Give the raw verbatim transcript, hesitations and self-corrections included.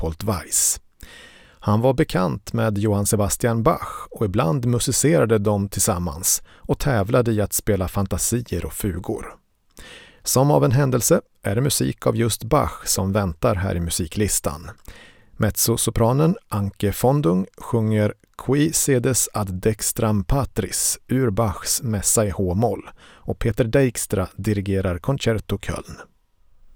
Leopold Weiss. Han var bekant med Johann Sebastian Bach och ibland musicerade de tillsammans och tävlade i att spela fantasier och fugor. Som av en händelse är det musik av just Bach som väntar här i musiklistan. Mezzosopranen Anke Fondung sjunger Qui sedes ad dextram patris ur Bachs mässa i H-moll och Peter Dijkstra dirigerar Concerto Köln.